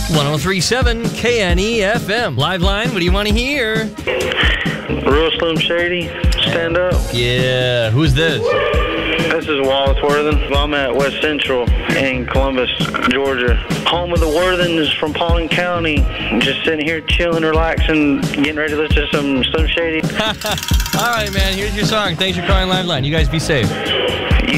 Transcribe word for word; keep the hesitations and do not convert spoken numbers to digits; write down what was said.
ten thirty-seven K N E F M. Live line, what do you want to hear? Real Slim Shady, stand up. Yeah, who's this? This is Wallace Worthen. I'm at West Central in Columbus, Georgia. Home of the Worthens from Paulding County. Just sitting here chilling, relaxing, getting ready to listen to some Slim Shady. All right, man, here's your song. Thanks for calling Live Line. You guys be safe.